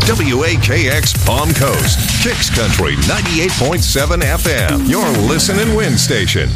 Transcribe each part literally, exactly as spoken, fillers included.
W A K X Palm Coast, Kicks Country ninety-eight point seven F M, your listen and win station.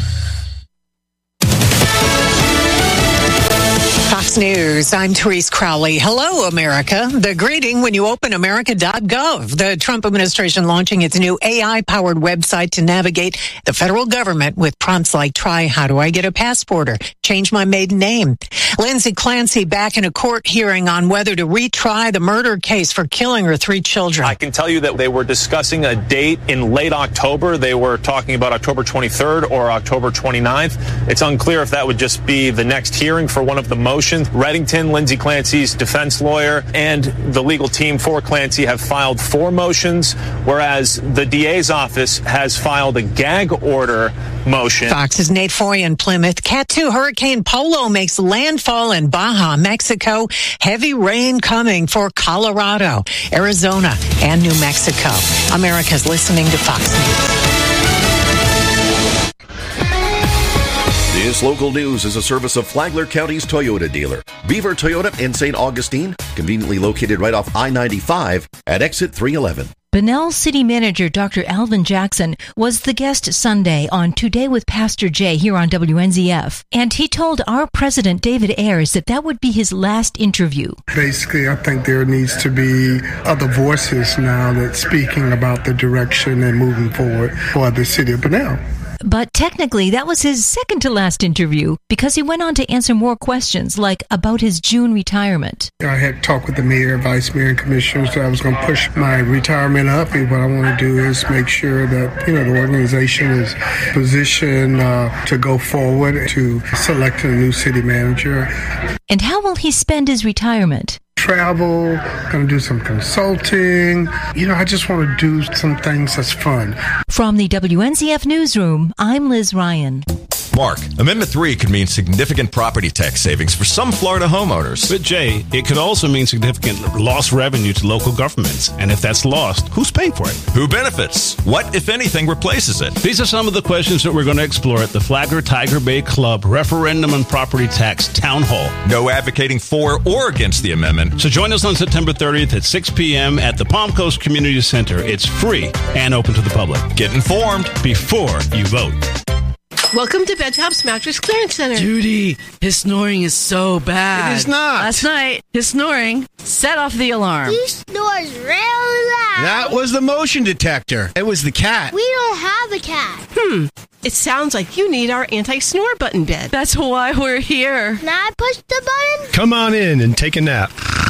Fox News, I'm Therese Crowley. Hello, America. The greeting when you open America dot gov. The Trump administration launching its new A I-powered website to navigate the federal government with prompts like, try how do I get a passport or change my maiden name. Lindsay Clancy back in a court hearing on whether to retry the murder case for killing her three children. I can tell you that they were discussing a date in late October. They were talking about October twenty-third or October twenty-ninth. It's unclear if that would just be the next hearing for one of the motions. Reddington, Lindsay Clancy's defense lawyer, and the legal team for Clancy have filed four motions, whereas the D A's office has filed a gag order motion. Fox's Nate Foy in Plymouth. Cat two Hurricane Polo makes landfall in Baja, Mexico. Heavy rain coming for Colorado, Arizona, and New Mexico. America's listening to Fox News. This local news is a service of Flagler County's Toyota dealer, Beaver Toyota in Saint Augustine, conveniently located right off I ninety-five at exit three eleven. Bunnell City Manager Doctor Alvin Jackson was the guest Sunday on Today with Pastor Jay here on W N Z F. And he told our president, David Ayers, that that would be his last interview. Basically, I think there needs to be other voices now that's speaking about the direction and moving forward for the city of Bunnell. But technically, that was his second to last interview because he went on to answer more questions, like about his June retirement. I had talked with the mayor, vice mayor, and commissioners that I was going to push my retirement up. And what I want to do is make sure that, you know, the organization is positioned uh, to go forward to select a new city manager. And how will he spend his retirement? Travel, going to do some consulting. You know, I just want to do some things that's fun. From the W N Z F Newsroom, I'm Liz Ryan. Mark, Amendment three could mean significant property tax savings for some Florida homeowners. But Jay, it could also mean significant lost revenue to local governments. And if that's lost, who's paying for it? Who benefits? What, if anything, replaces it? These are some of the questions that we're going to explore at the Flagler Tiger Bay Club Referendum on Property Tax Town Hall. No advocating for or against the amendment. So join us on September thirtieth at six p.m. at the Palm Coast Community Center. It's free and open to the public. Get informed before you vote. Welcome to Bedtop's Mattress Clearance Center. Judy, his snoring is so bad. It is not. Last night, his snoring set off the alarm. He snores really loud. That was the motion detector. It was the cat. We don't have a cat. Hmm. It sounds like you need our anti-snore button bed. That's why we're here. Can I push the button? Come on in and take a nap.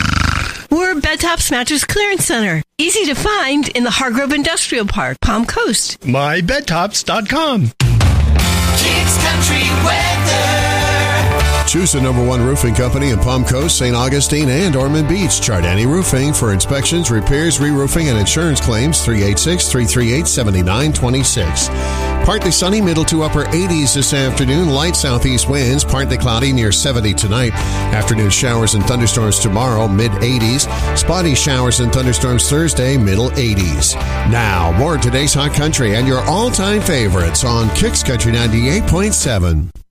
We're Bedtop's Mattress Clearance Center. Easy to find in the Hargrove Industrial Park, Palm Coast. my bedtops dot com. Kicks Country Weather. Choose the number one roofing company in Palm Coast, Saint Augustine, and Ormond Beach. Chardani Roofing for inspections, repairs, re-roofing, and insurance claims. three eight six, three three eight, seven nine two six. Partly sunny, middle to upper eighties this afternoon. Light southeast winds, partly cloudy, near seventy tonight. Afternoon showers and thunderstorms tomorrow, mid-eighties. Spotty showers and thunderstorms Thursday, middle eighties. Now, more of today's Hot Country and your all-time favorites on Kicks Country ninety-eight point seven.